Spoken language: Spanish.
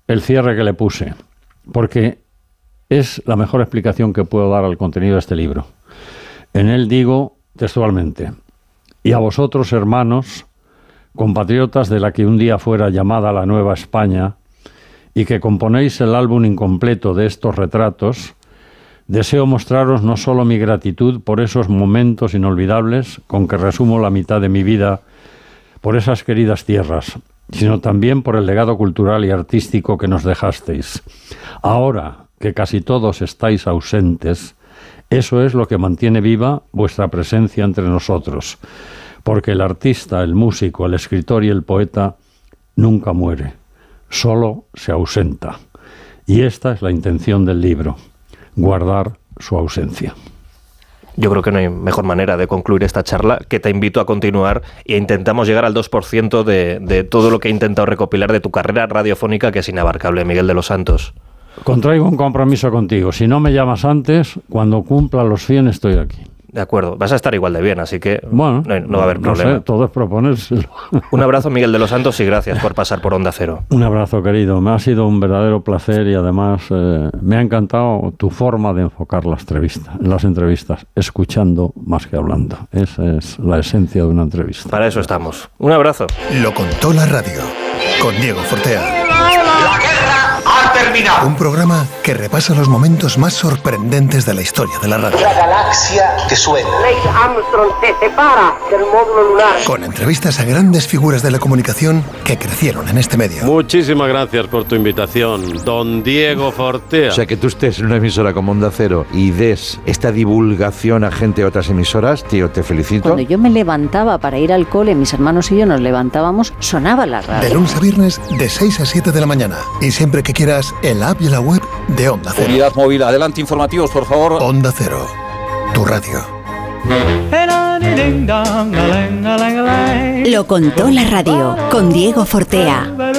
el cierre que le puse, porque es la mejor explicación que puedo dar al contenido de este libro. En él digo textualmente: y a vosotros, hermanos, compatriotas de la que un día fuera llamada la Nueva España, y que componéis el álbum incompleto de estos retratos, deseo mostraros no solo mi gratitud por esos momentos inolvidables con que resumo la mitad de mi vida por esas queridas tierras, sino también por el legado cultural y artístico que nos dejasteis. Ahora que casi todos estáis ausentes, eso es lo que mantiene viva vuestra presencia entre nosotros, porque el artista, el músico, el escritor y el poeta nunca muere, solo se ausenta. Y esta es la intención del libro: guardar su ausencia. Yo creo que no hay mejor manera de concluir esta charla, que te invito a continuar e intentamos llegar al 2% de todo lo que he intentado recopilar de tu carrera radiofónica, que es inabarcable, Miguel de los Santos. Contraigo un compromiso contigo. Si no me llamas antes, cuando cumpla los 100 estoy aquí. De acuerdo, vas a estar igual de bien, así que bueno, no va a haber problema. No sé, todo es proponérselo. Un abrazo, Miguel de los Santos, y gracias por pasar por Onda Cero. Un abrazo, querido. Me ha sido un verdadero placer y además me ha encantado tu forma de enfocar las entrevistas, escuchando más que hablando. Esa es la esencia de una entrevista. Para eso estamos. Un abrazo. Lo contó la radio, con Diego Fortea. La guerra ha terminado. Un programa que repasa los momentos más sorprendentes de la historia de la radio. La galaxia te suena. Neil Armstrong se separa del módulo lunar. Con entrevistas a grandes figuras de la comunicación que crecieron en este medio. Muchísimas gracias por tu invitación, don Diego Fortea. O sea, que tú estés en una emisora como Onda Cero y des esta divulgación a gente de otras emisoras, tío, te felicito. Cuando yo me levantaba para ir al cole, mis hermanos y yo nos levantábamos, sonaba la radio. De lunes a viernes, de 6 a 7 de la mañana. Y siempre que quieras, en la app y en la web de Onda Cero. Unidad móvil, adelante, informativos, por favor. Onda Cero, tu radio. Lo contó la radio, con Diego Fortea.